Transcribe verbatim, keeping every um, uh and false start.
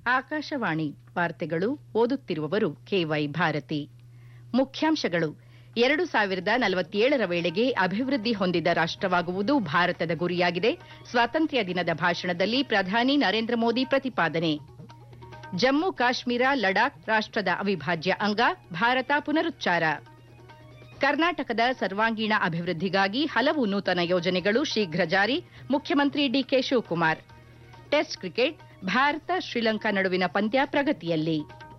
ಆಕಾಶವಾಣಿ ವಾರ್ತೆಗಳು ಓದುತ್ತಿರುವವರು ಕೆವೈ ಭಾರತಿ. ಮುಖ್ಯಾಂಶಗಳು: ಎರಡು ಸಾವಿರದ ನಲವತ್ತೇಳರ ವೇಳೆಗೆ ಅಭಿವೃದ್ಧಿ ಹೊಂದಿದ ರಾಷ್ಟವಾಗುವುದು ಭಾರತದ ಗುರಿಯಾಗಿದೆ. ಸ್ವಾತಂತ್ರ್ಯ ದಿನದ ಭಾಷಣದಲ್ಲಿ ಪ್ರಧಾನಿ ನರೇಂದ್ರ ಮೋದಿ ಪ್ರತಿಪಾದನೆ. ಜಮ್ಮು ಕಾಶ್ಮೀರ ಲಡಾಖ್ ರಾಷ್ಟದ ಅವಿಭಾಜ್ಯ ಅಂಗ, ಭಾರತ ಪುನರುಚ್ಚಾರ. ಕರ್ನಾಟಕದ ಸರ್ವಾಂಗೀಣ ಅಭಿವೃದ್ಧಿಗಾಗಿ ಹಲವು ನೂತನ ಯೋಜನೆಗಳು ಶೀಘ್ರ ಜಾರಿ, ಮುಖ್ಯಮಂತ್ರಿ DK Shivakumar. Test cricket, Bharat Sri Lanka ನಡುವಿನ ಪಂದ್ಯ ಪ್ರಗತಿಯಲ್ಲಿ.